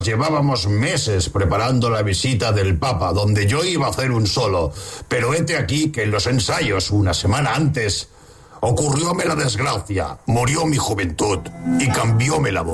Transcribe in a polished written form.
Llevábamos meses preparando la visita del Papa, donde yo iba a hacer un solo, pero hete aquí que en los ensayos, una semana antes, ocurrióme la desgracia, murió mi juventud y cambióme la voz.